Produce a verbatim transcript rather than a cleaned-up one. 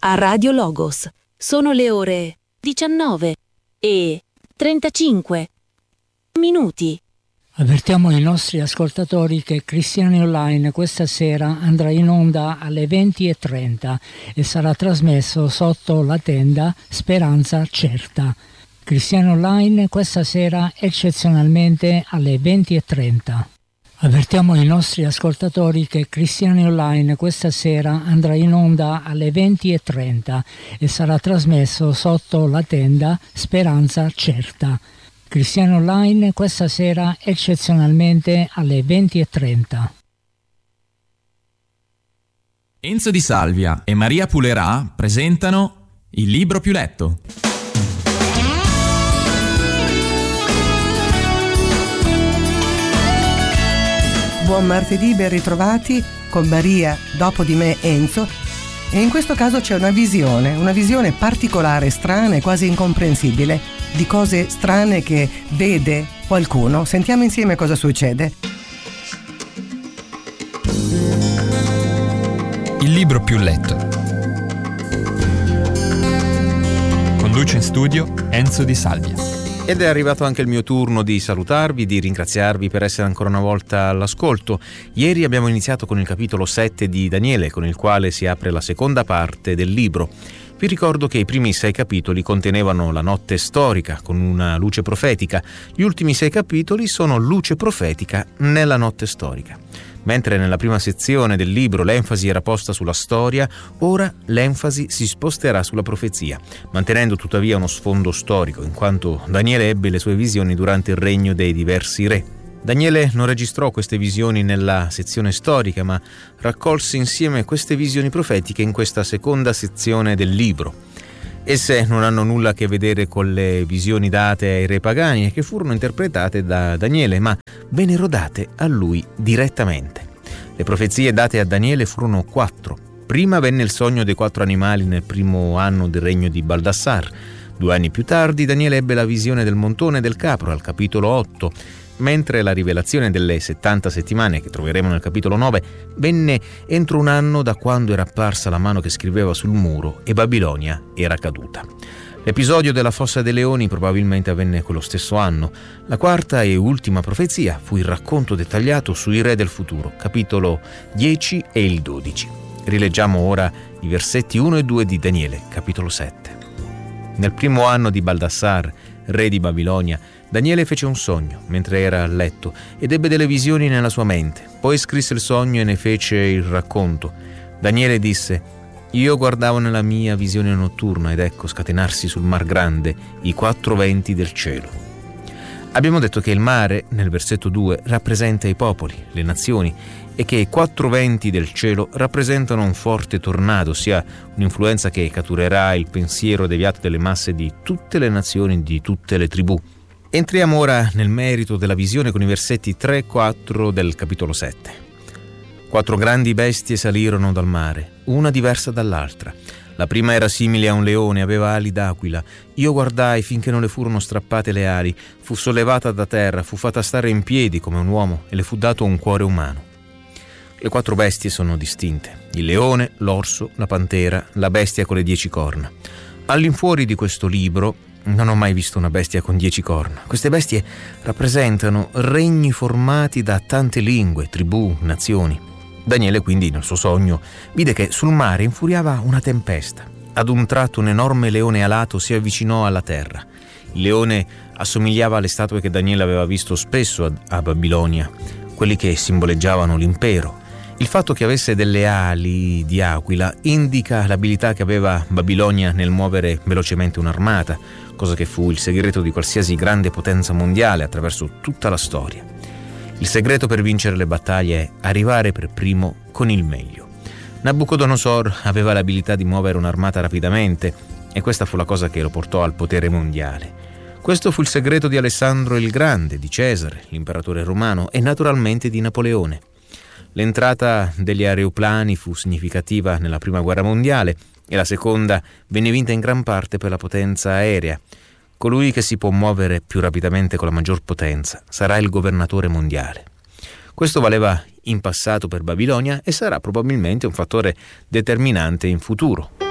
a Radio Logos. Sono le ore diciannove e trentacinque minuti. Avvertiamo i nostri ascoltatori che Cristiani Online questa sera andrà in onda alle venti e trenta e sarà trasmesso sotto la tenda Speranza Certa. Cristiani Online questa sera eccezionalmente alle venti e trenta. Avvertiamo i nostri ascoltatori che Cristiani Online questa sera andrà in onda alle venti e trenta e sarà trasmesso sotto la tenda Speranza Certa. Cristiani Online questa sera eccezionalmente alle venti e trenta. Enzo Di Salvia e Maria Pulerà presentano Il libro più letto. Buon martedì, ben ritrovati con Maria, dopo di me Enzo, e in questo caso c'è una visione, una visione particolare, strana e quasi incomprensibile di cose strane che vede qualcuno. Sentiamo insieme cosa succede. Il libro più letto. Conduce in studio Enzo Di Salvia. Ed è arrivato anche il mio turno di salutarvi, di ringraziarvi per essere ancora una volta all'ascolto. Ieri abbiamo iniziato con il capitolo sette di Daniele, con il quale si apre la seconda parte del libro. Vi ricordo che i primi sei capitoli contenevano la notte storica con una luce profetica. Gli ultimi sei capitoli sono luce profetica nella notte storica. Mentre nella prima sezione del libro l'enfasi era posta sulla storia, ora l'enfasi si sposterà sulla profezia, mantenendo tuttavia uno sfondo storico, in quanto Daniele ebbe le sue visioni durante il regno dei diversi re. Daniele non registrò queste visioni nella sezione storica, ma raccolse insieme queste visioni profetiche in questa seconda sezione del libro. Esse non hanno nulla a che vedere con le visioni date ai re pagani e che furono interpretate da Daniele, ma vennero date a lui direttamente. Le profezie date a Daniele furono quattro. Prima venne il sogno dei quattro animali nel primo anno del regno di Baldassar. Due anni più tardi Daniele ebbe la visione del montone e del capro al capitolo otto, mentre la rivelazione delle settanta settimane, che troveremo nel capitolo nove, venne entro un anno da quando era apparsa la mano che scriveva sul muro e Babilonia era caduta. L'episodio della fossa dei leoni probabilmente avvenne quello stesso anno. La quarta e ultima profezia fu il racconto dettagliato sui re del futuro, capitolo dieci e il dodici. Rileggiamo ora i versetti uno e due di Daniele, capitolo sette. Nel primo anno di Baldassar, re di Babilonia, Daniele fece un sogno mentre era a letto ed ebbe delle visioni nella sua mente. Poi scrisse il sogno e ne fece il racconto. Daniele disse: «Io guardavo nella mia visione notturna ed ecco scatenarsi sul mar grande i quattro venti del cielo». Abbiamo detto che il mare, nel versetto due, rappresenta i popoli, le nazioni, e che i quattro venti del cielo rappresentano un forte tornado, ossia un'influenza che catturerà il pensiero deviato delle masse di tutte le nazioni, di tutte le tribù. Entriamo ora nel merito della visione con i versetti tre e quattro del capitolo sette. Quattro grandi bestie salirono dal mare, una diversa dall'altra. La prima era simile a un leone, aveva ali d'aquila. Io guardai finché non le furono strappate le ali, fu sollevata da terra, fu fatta stare in piedi come un uomo e le fu dato un cuore umano. Le quattro bestie sono distinte: il leone, l'orso, la pantera, la bestia con le dieci corna. All'infuori di questo libro non ho mai visto una bestia con dieci corna. Queste bestie rappresentano regni formati da tante lingue, tribù, nazioni. Daniele quindi nel suo sogno vide che sul mare infuriava una tempesta. Ad un tratto un enorme leone alato si avvicinò alla terra. Il leone assomigliava alle statue che Daniele aveva visto spesso a, a Babilonia, quelli che simboleggiavano l'impero. Il fatto che avesse delle ali di aquila indica l'abilità che aveva Babilonia nel muovere velocemente un'armata, cosa che fu il segreto di qualsiasi grande potenza mondiale attraverso tutta la storia. Il segreto per vincere le battaglie è arrivare per primo con il meglio. Nabucodonosor aveva l'abilità di muovere un'armata rapidamente e questa fu la cosa che lo portò al potere mondiale. Questo fu il segreto di Alessandro il Grande, di Cesare, l'imperatore romano, e naturalmente di Napoleone. L'entrata degli aeroplani fu significativa nella prima guerra mondiale e la seconda venne vinta in gran parte per la potenza aerea. Colui che si può muovere più rapidamente con la maggior potenza sarà il governatore mondiale. Questo valeva in passato per Babilonia e sarà probabilmente un fattore determinante in futuro.